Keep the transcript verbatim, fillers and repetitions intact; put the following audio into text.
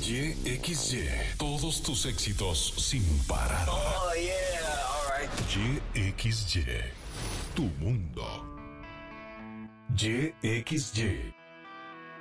Y X Y. Todos tus éxitos sin parar. Oh, yeah. All right. Y X Y. Tu mundo. Y X Y.